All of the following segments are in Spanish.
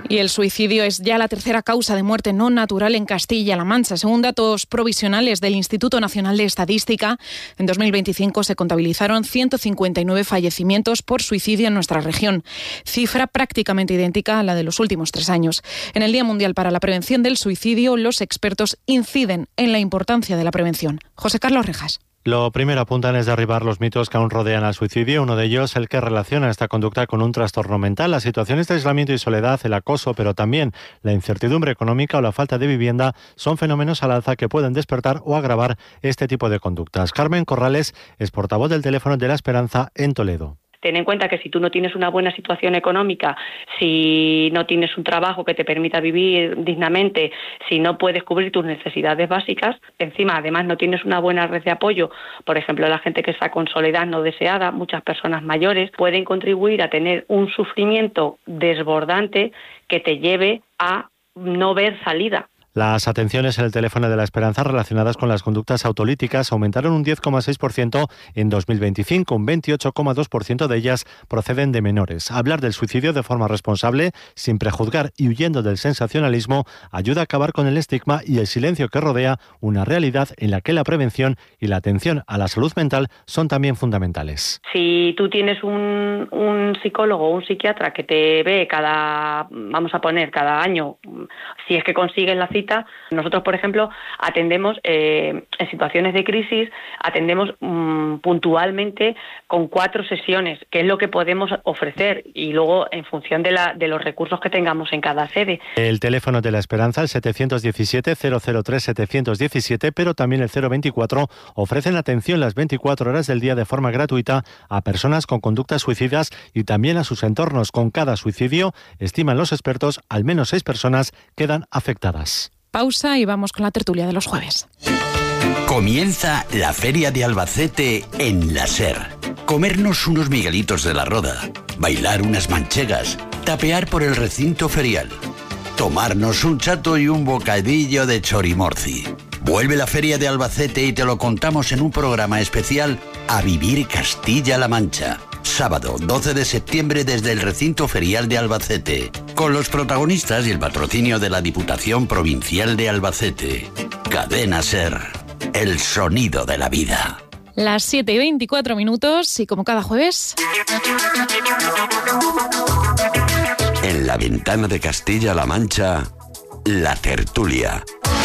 Y el suicidio es ya la tercera causa de muerte no natural en Castilla-La Mancha. Según datos provisionales del Instituto Nacional de Estadística, en 2025 se contabilizaron 159 fallecimientos por suicidio en nuestra región, cifra prácticamente idéntica a la de los últimos 3 años. En el Día Mundial para la Prevención del Suicidio, los expertos inciden en la importancia de la prevención. José Carlos Rejas. Lo primero apuntan es derribar los mitos que aún rodean al suicidio. Uno de ellos, el que relaciona esta conducta con un trastorno mental. Las situaciones de aislamiento y soledad, el acoso, pero también la incertidumbre económica o la falta de vivienda son fenómenos al alza que pueden despertar o agravar este tipo de conductas. Carmen Corrales es portavoz del Teléfono de la Esperanza en Toledo. Ten en cuenta que si tú no tienes una buena situación económica, si no tienes un trabajo que te permita vivir dignamente, si no puedes cubrir tus necesidades básicas, encima además no tienes una buena red de apoyo, por ejemplo la gente que está con soledad no deseada, muchas personas mayores, pueden contribuir a tener un sufrimiento desbordante que te lleve a no ver salida. Las atenciones en el Teléfono de la Esperanza relacionadas con las conductas autolíticas aumentaron un 10,6% en 2025, un 28,2% de ellas proceden de menores. Hablar del suicidio de forma responsable, sin prejuzgar y huyendo del sensacionalismo, ayuda a acabar con el estigma y el silencio que rodea una realidad en la que la prevención y la atención a la salud mental son también fundamentales. Si tú tienes un psicólogo o un psiquiatra que te ve cada año, si es que consiguen la cita, nosotros, por ejemplo, atendemos en situaciones de crisis, atendemos puntualmente con 4 sesiones, que es lo que podemos ofrecer, y luego en función de los recursos que tengamos en cada sede. El Teléfono de la Esperanza, el 717-003-717, pero también el 024, ofrecen atención las 24 horas del día de forma gratuita a personas con conductas suicidas y también a sus entornos. Con cada suicidio, estiman los expertos, al menos 6 personas quedan afectadas. Pausa y vamos con la tertulia de los jueves. Comienza la Feria de Albacete en la SER. Comernos unos miguelitos de la Roda, bailar unas manchegas, tapear por el recinto ferial, tomarnos un chato y un bocadillo de chorimorci. Vuelve la Feria de Albacete y te lo contamos en un programa especial A Vivir Castilla-La Mancha. Sábado 12 de septiembre desde el recinto ferial de Albacete, con los protagonistas y el patrocinio de la Diputación Provincial de Albacete. Cadena SER, el sonido de la vida. Las 7:24 y como cada jueves... En la ventana de Castilla-La Mancha, la tertulia.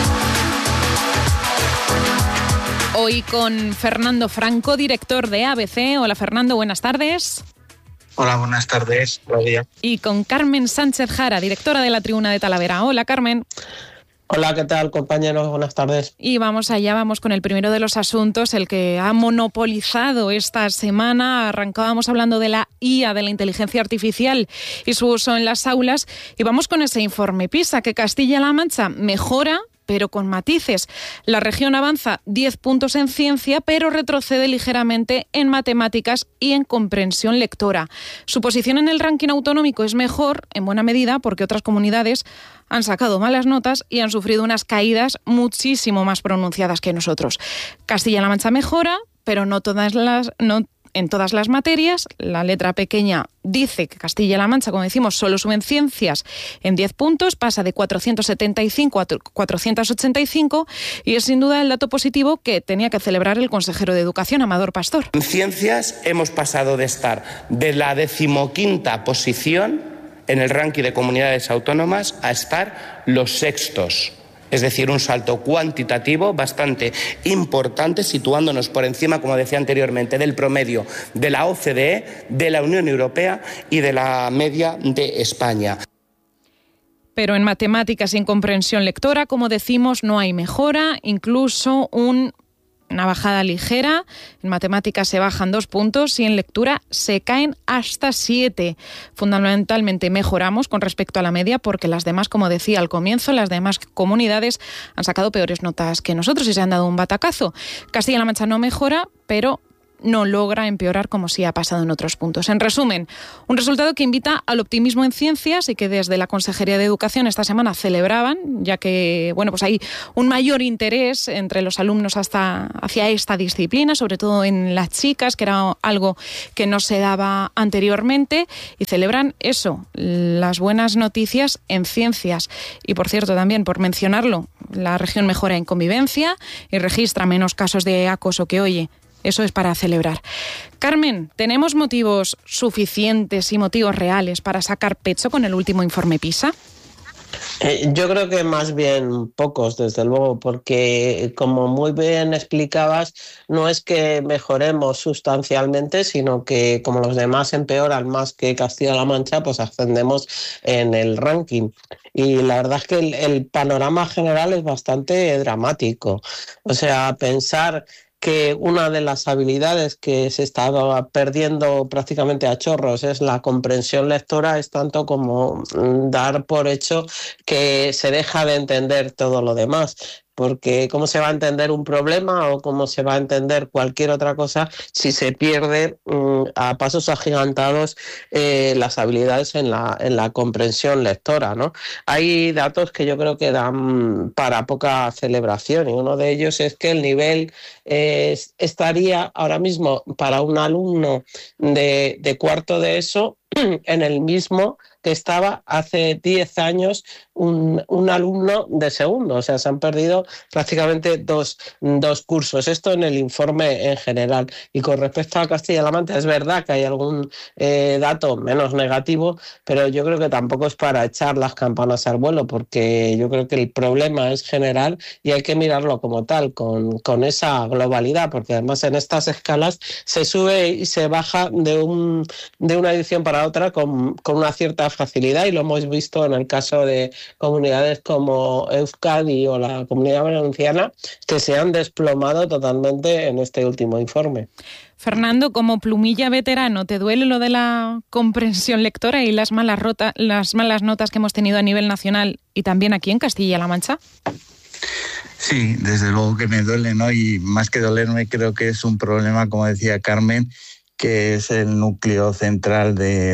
Hoy con Fernando Franco, director de ABC. Hola Fernando, buenas tardes. Hola, buenas tardes, Claudia. Y con Carmen Sánchez Jara, directora de la Tribuna de Talavera. Hola Carmen. Hola, ¿qué tal, compañeros? Buenas tardes. Y vamos con el primero de los asuntos, el que ha monopolizado esta semana. Arrancábamos hablando de la IA, de la inteligencia artificial y su uso en las aulas. Y vamos con ese informe PISA, que Castilla-La Mancha mejora, pero con matices. La región avanza 10 puntos en ciencia, pero retrocede ligeramente en matemáticas y en comprensión lectora. Su posición en el ranking autonómico es mejor, en buena medida, porque otras comunidades han sacado malas notas y han sufrido unas caídas muchísimo más pronunciadas que nosotros. Castilla-La Mancha mejora, pero no en todas las materias. La letra pequeña dice que Castilla-La Mancha, como decimos, solo sube en ciencias en 10 puntos, pasa de 475 a 485, y es sin duda el dato positivo que tenía que celebrar el consejero de Educación, Amador Pastor. En ciencias hemos pasado de estar de la 15ª posición en el ranking de comunidades autónomas a estar los 6º. Es decir, un salto cuantitativo bastante importante, situándonos por encima, como decía anteriormente, del promedio de la OCDE, de la Unión Europea y de la media de España. Pero en matemáticas y en comprensión lectora, como decimos, no hay mejora, incluso una bajada ligera. En matemáticas se bajan 2 puntos y en lectura se caen hasta 7. Fundamentalmente mejoramos con respecto a la media porque las demás, como decía al comienzo, las demás comunidades han sacado peores notas que nosotros y se han dado un batacazo. Castilla-La Mancha no mejora, pero no logra empeorar como sí ha pasado en otros puntos. En resumen, un resultado que invita al optimismo en ciencias y que desde la Consejería de Educación esta semana celebraban, ya que pues hay un mayor interés entre los alumnos hacia esta disciplina, sobre todo en las chicas, que era algo que no se daba anteriormente, y celebran eso, las buenas noticias en ciencias. Y por cierto, también por mencionarlo, la región mejora en convivencia y registra menos casos de acoso que oye. Eso es para celebrar. Carmen, ¿tenemos motivos suficientes y motivos reales para sacar pecho con el último informe PISA? Yo creo que más bien pocos, desde luego, porque como muy bien explicabas, no es que mejoremos sustancialmente, sino que como los demás empeoran más que Castilla-La Mancha, pues ascendemos en el ranking. Y la verdad es que el panorama general es bastante dramático. O sea, pensar que una de las habilidades que se estaba perdiendo prácticamente a chorros es la comprensión lectora, es tanto como dar por hecho que se deja de entender todo lo demás. Porque ¿cómo se va a entender un problema o cómo se va a entender cualquier otra cosa si se pierde a pasos agigantados las habilidades en la comprensión lectora, ¿no? Hay datos que yo creo que dan para poca celebración, y uno de ellos es que el nivel estaría ahora mismo para un alumno de cuarto de ESO en el mismo que estaba hace 10 años un alumno de segundo. O sea, se han perdido prácticamente dos cursos. Esto en el informe en general. Y con respecto a Castilla-La Mancha, es verdad que hay algún dato menos negativo, pero yo creo que tampoco es para echar las campanas al vuelo, porque yo creo que el problema es general y hay que mirarlo como tal, con esa globalidad, porque además en estas escalas se sube y se baja de una edición para otra con una cierta facilidad, y lo hemos visto en el caso de comunidades como Euskadi o la Comunidad Valenciana, que se han desplomado totalmente en este último informe. Fernando, como plumilla veterano, ¿te duele lo de la comprensión lectora y las malas notas que hemos tenido a nivel nacional y también aquí en Castilla-La Mancha? Sí, desde luego que me duele, ¿no? Y más que dolerme, creo que es un problema, como decía Carmen, que es el núcleo central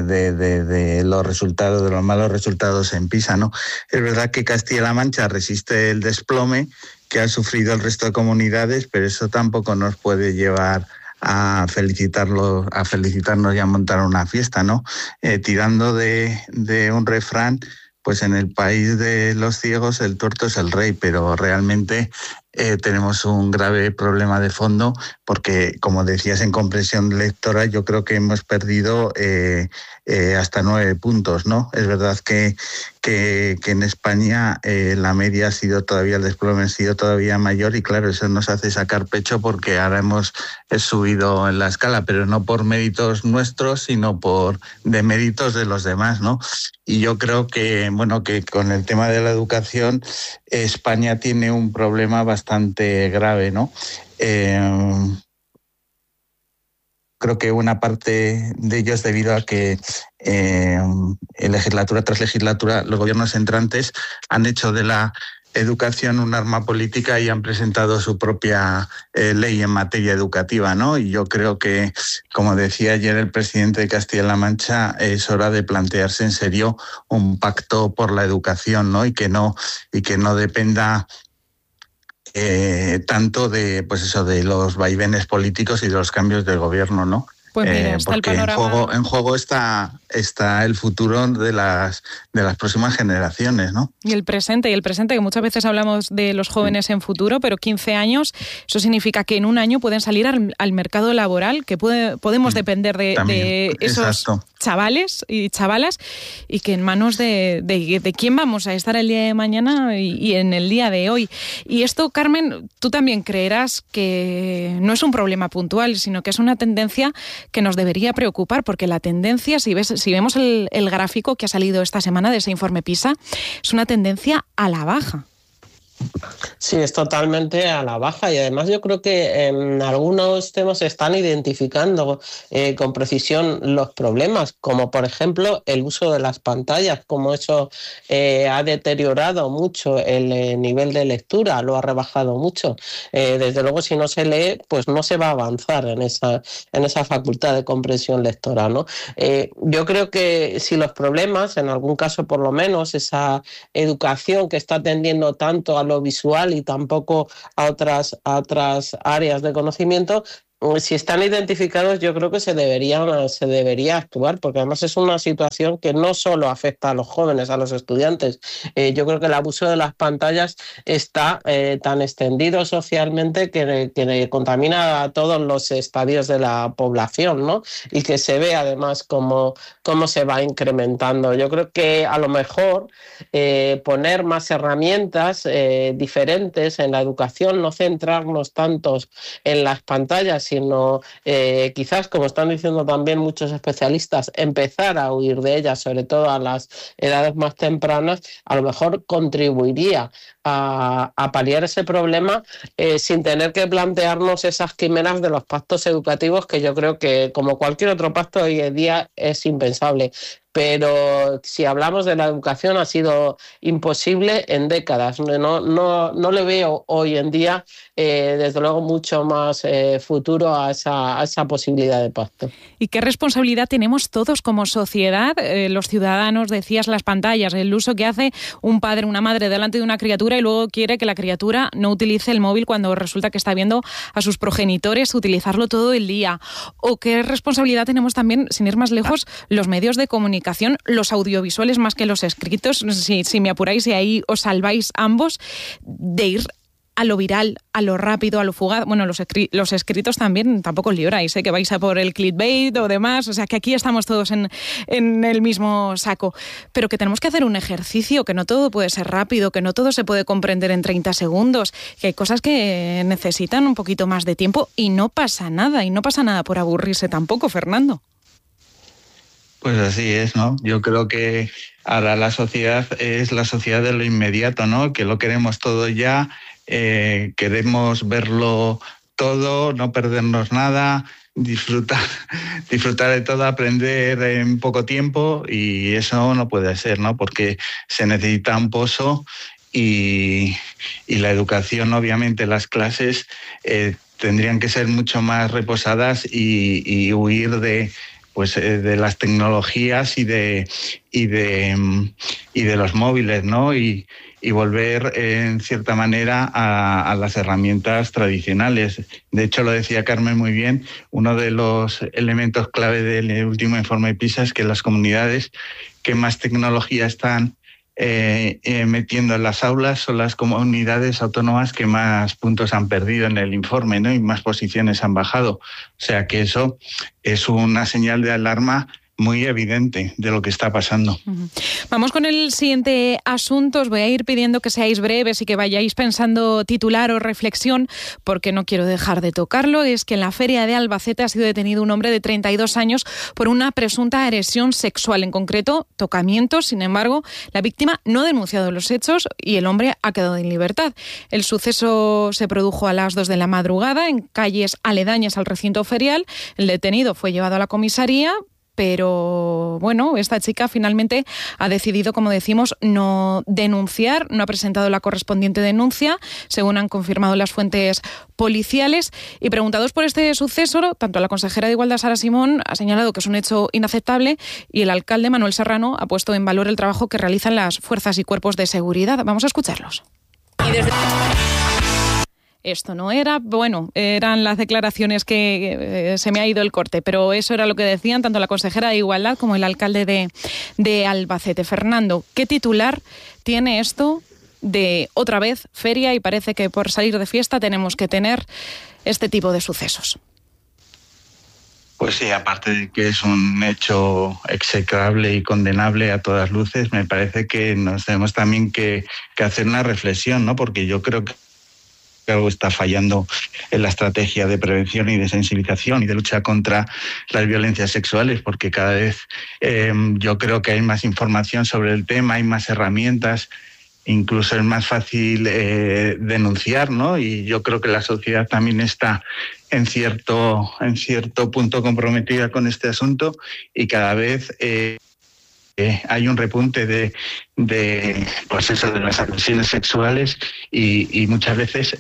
de los resultados, de los malos resultados en PISA, ¿no? Es verdad que Castilla-La Mancha resiste el desplome que ha sufrido el resto de comunidades, pero eso tampoco nos puede llevar a felicitarnos y a montar una fiesta, ¿no? Tirando de un refrán, pues en el país de los ciegos el tuerto es el rey, pero realmente tenemos un grave problema de fondo porque, como decías, en comprensión lectora yo creo que hemos perdido hasta 9 puntos, ¿no? Es verdad que en España la media ha sido todavía, el desplome ha sido todavía mayor, y claro, eso nos hace sacar pecho porque ahora hemos subido en la escala, pero no por méritos nuestros, sino por deméritos de los demás, ¿no? Y yo creo que con el tema de la educación España tiene un problema bastante grave, ¿no? Creo que una parte de ello es debido a que legislatura tras legislatura los gobiernos entrantes han hecho de la educación un arma política y han presentado su propia ley en materia educativa, ¿no? Y yo creo que, como decía ayer el presidente de Castilla-La Mancha, es hora de plantearse en serio un pacto por la educación, ¿no? Y que no dependa tanto de los vaivenes políticos y de los cambios del gobierno, ¿no? Pues mira, está porque el panorama. en juego está el futuro de las próximas generaciones, ¿no? Y el presente, que muchas veces hablamos de los jóvenes en futuro, pero 15 años, eso significa que en un año pueden salir al mercado laboral, que podemos depender de esos exacto. chavales y chavalas, y que en manos de quién vamos a estar el día de mañana y en el día de hoy. Y esto, Carmen, tú también creerás que no es un problema puntual, sino que es una tendencia que nos debería preocupar, porque la tendencia, si vemos el gráfico que ha salido esta semana de ese informe PISA, es una tendencia a la baja. Sí, es totalmente a la baja y además yo creo que en algunos temas se están identificando con precisión los problemas, como por ejemplo el uso de las pantallas, como eso ha deteriorado mucho el nivel de lectura, lo ha rebajado mucho. Desde luego, si no se lee, pues no se va a avanzar en esa facultad de comprensión lectora, ¿no? Yo creo que si los problemas, en algún caso por lo menos, esa educación que está tendiendo tanto a lo visual y tampoco a otras áreas de conocimiento, si están identificados, yo creo que se debería actuar, porque además es una situación que no solo afecta a los jóvenes, a los estudiantes. Yo creo que el abuso de las pantallas está tan extendido socialmente que contamina a todos los estadios de la población, ¿no? Y que se ve además cómo se va incrementando. Yo creo que a lo mejor poner más herramientas diferentes en la educación, no centrarnos tantos en las pantallas, sino quizás, como están diciendo también muchos especialistas, empezar a huir de ellas, sobre todo a las edades más tempranas, a lo mejor contribuiría a paliar ese problema sin tener que plantearnos esas quimeras de los pactos educativos, que yo creo que, como cualquier otro pacto hoy en día, es impensable. Pero si hablamos de la educación, ha sido imposible en décadas. No le veo hoy en día, desde luego, mucho más futuro a esa posibilidad de pacto. ¿Y qué responsabilidad tenemos todos como sociedad? Los ciudadanos, decías, las pantallas, el uso que hace un padre, una madre delante de una criatura y luego quiere que la criatura no utilice el móvil cuando resulta que está viendo a sus progenitores utilizarlo todo el día. ¿O qué responsabilidad tenemos también, sin ir más lejos, los medios de comunicación, los audiovisuales más que los escritos? Si me apuráis y ahí os salváis ambos, de ir a lo viral, a lo rápido, a lo fugaz. Bueno, los escritos también, tampoco os libráis, que vais a por el clickbait o demás, o sea que aquí estamos todos en el mismo saco, pero que tenemos que hacer un ejercicio, que no todo puede ser rápido, que no todo se puede comprender en 30 segundos, que hay cosas que necesitan un poquito más de tiempo y no pasa nada por aburrirse tampoco, Fernando. Pues así es, ¿no? Yo creo que ahora la sociedad es la sociedad de lo inmediato, ¿no? Que lo queremos todo ya, queremos verlo todo, no perdernos nada, disfrutar de todo, aprender en poco tiempo, y eso no puede ser, ¿no? Porque se necesita un pozo y la educación, obviamente, las clases tendrían que ser mucho más reposadas y huir de las tecnologías y de los móviles, ¿no? Y volver en cierta manera a las herramientas tradicionales. De hecho, lo decía Carmen muy bien, uno de los elementos clave del último informe PISA es que las comunidades que más tecnología están metiendo en las aulas son las comunidades autónomas que más puntos han perdido en el informe, ¿no? Y más posiciones han bajado. O sea que eso es una señal de alarma muy evidente de lo que está pasando. Vamos con el siguiente asunto. Os voy a ir pidiendo que seáis breves y que vayáis pensando titular o reflexión, porque no quiero dejar de tocarlo. Es que en la feria de Albacete ha sido detenido un hombre de 32 años por una presunta agresión sexual, en concreto tocamientos. Sin embargo, la víctima no ha denunciado los hechos y el hombre ha quedado en libertad. El suceso se produjo a las 2 de la madrugada en calles aledañas al recinto ferial. El detenido fue llevado a la comisaría, pero bueno, esta chica finalmente ha decidido, como decimos, no denunciar, no ha presentado la correspondiente denuncia, según han confirmado las fuentes policiales. Y preguntados por este suceso, tanto la consejera de Igualdad, Sara Simón, ha señalado que es un hecho inaceptable, y el alcalde, Manuel Serrano, ha puesto en valor el trabajo que realizan las fuerzas y cuerpos de seguridad. Vamos a escucharlos. Esto no era, bueno, eran las declaraciones que se me ha ido el corte, pero eso era lo que decían tanto la consejera de Igualdad como el alcalde de Albacete. Fernando, ¿qué titular tiene esto de otra vez feria y parece que por salir de fiesta tenemos que tener este tipo de sucesos? Pues sí, aparte de que es un hecho execrable y condenable a todas luces, me parece que nos tenemos también que hacer una reflexión, ¿no? Porque yo creo que algo está fallando en la estrategia de prevención y de sensibilización y de lucha contra las violencias sexuales, porque cada vez yo creo que hay más información sobre el tema, hay más herramientas incluso es más fácil denunciar, ¿no? Y yo creo que la sociedad también está en cierto punto comprometida con este asunto y cada vez hay un repunte de las agresiones sexuales y muchas veces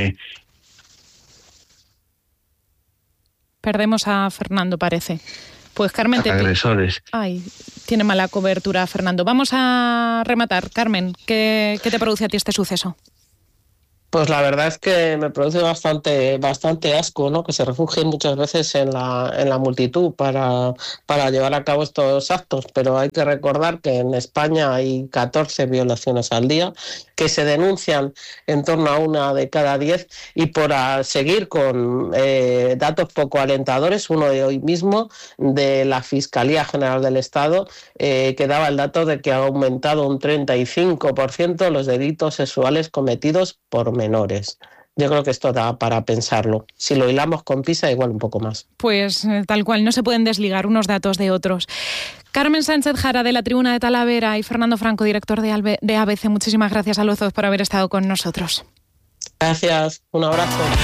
perdemos a Fernando, parece. Pues Carmen, agresores. Ay, tiene mala cobertura, Fernando. Vamos a rematar. Carmen, ¿qué te produce a ti este suceso? Pues la verdad es que me produce bastante asco, ¿no? Que se refugien muchas veces en la multitud para llevar a cabo estos actos, pero hay que recordar que en España hay 14 violaciones al día, que se denuncian en torno a 1 de cada 10, y por seguir con datos poco alentadores, uno de hoy mismo de la Fiscalía General del Estado, que daba el dato de que ha aumentado un 35% los delitos sexuales cometidos por menores. Yo creo que esto da para pensarlo. Si lo hilamos con PISA, igual un poco más. Pues tal cual, no se pueden desligar unos datos de otros. Carmen Sánchez Jara, de la Tribuna de Talavera, y Fernando Franco, director de ABC, muchísimas gracias a los dos por haber estado con nosotros. Gracias, un abrazo.